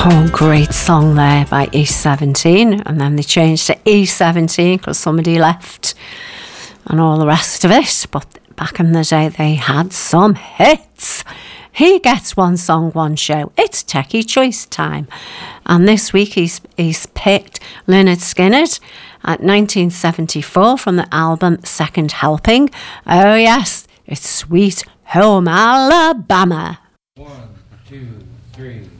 Oh, great song there by E17, and then they changed to E17 because somebody left and all the rest of it. But back in the day, they had some hits. He gets one song, one show. It's Techie Choice time. And this week he's picked Lynyrd Skynyrd at 1974 from the album Second Helping. Oh yes, it's Sweet Home Alabama. 1, 2, 3